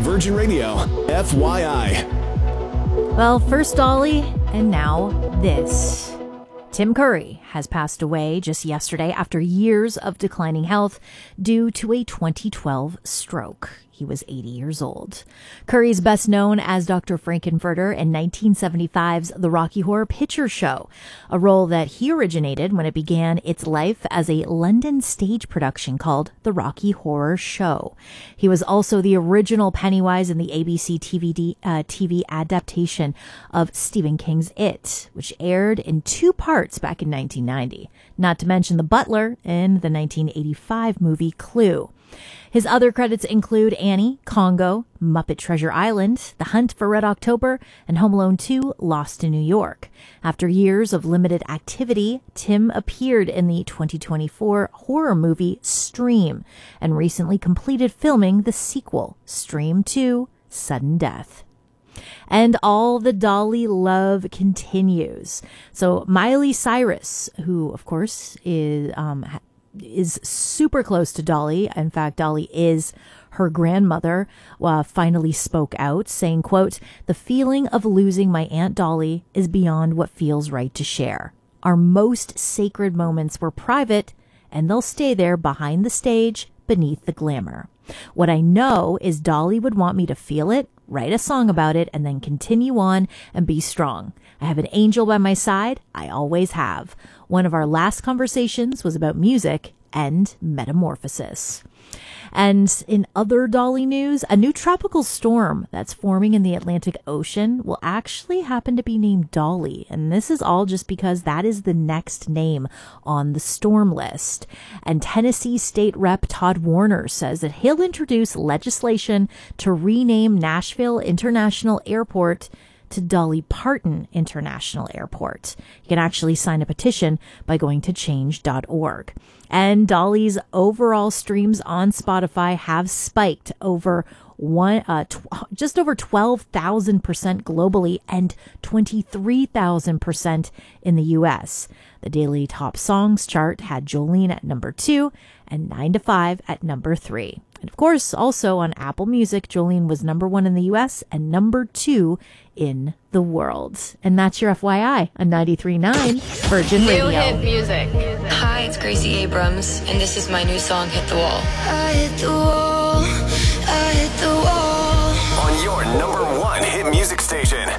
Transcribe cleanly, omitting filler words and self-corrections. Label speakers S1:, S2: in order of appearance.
S1: Virgin Radio, FYI.
S2: Well, first Dolly, and now this. Tim Curry has passed away just yesterday after years of declining health due to a 2012 stroke. He was 80 years old. Curry is best known as Dr. Frankenfurter in 1975's The Rocky Horror Picture Show, a role that he originated when it began its life as a London stage production called The Rocky Horror Show. He was also the original Pennywise in the ABC TV adaptation of Stephen King's It, which aired in 2 parts back in 1990, not to mention the butler in the 1985 movie Clue. His other credits include Annie, Congo, Muppet Treasure Island, The Hunt for Red October, and Home Alone 2, Lost in New York. After years of limited activity, Tim appeared in the 2024 horror movie Stream and recently completed filming the sequel, Stream 2, Sudden Death. And all the Dolly love continues. So Miley Cyrus, who of course is super close to Dolly. In fact, Dolly is her grandmother, finally spoke out saying, quote, "The feeling of losing my Aunt Dolly is beyond what feels right to share. Our most sacred moments were private, and they'll stay there behind the stage, beneath the glamour. What I know is Dolly would want me to feel it, write a song about it, and then continue on and be strong. I have an angel by my side. I always have. One of our last conversations was about music and metamorphosis." And in other Dolly news, a new tropical storm that's forming in the Atlantic Ocean will actually happen to be named Dolly. And this is all just because that is the next name on the storm list. And Tennessee State Rep Todd Warner says that he'll introduce legislation to rename Nashville International Airport to Dolly Parton International Airport. You can actually sign a petition by going to change.org. And Dolly's overall streams on Spotify have spiked over just over 12,000% globally and 23,000% in the US. The daily top songs chart had Jolene at number 2 and 9 to 5 at number 3. And of course, also on Apple Music, Jolene was number 1 in the US and number 2 in the world. And that's your FYI on 93.9 Virgin Radio.
S3: New hit music.
S4: Hi, it's Gracie Abrams, and this is my new song, Hit the Wall.
S5: I hit the wall, I hit the wall.
S1: On your number 1 hit music station.